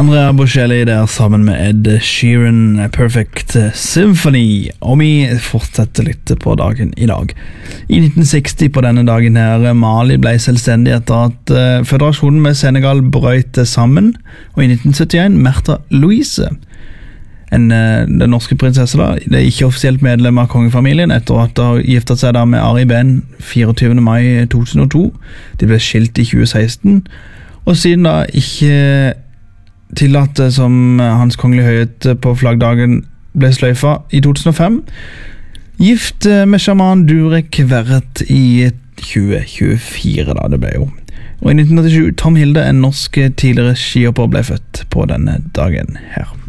Andrea Bocelli der sammen med Ed Sheeran, Perfect Symphony, og vi fortsetter litt på dagen i dag. I 1960 på denne dagen her, Mali ble selvstendig etter at føderasjonen med Senegal brøt sammen, og i 1971 Märtha Louise, den norske prinsesse da, det er ikke offisielt medlem av kongefamilien etter at hun giftet seg da med Ari Behn 24. mai 2002. De ble skilt i 2016, og siden da ikke tillatt som hans kongelige høyhet på flaggdagen ble sløyfa i 2005, gift med sjaman Durek Verret i 2024 da det ble jo. Og i 1987 Tom Hilde, en norsk tidligere skihopper, ble født på denne dagen her.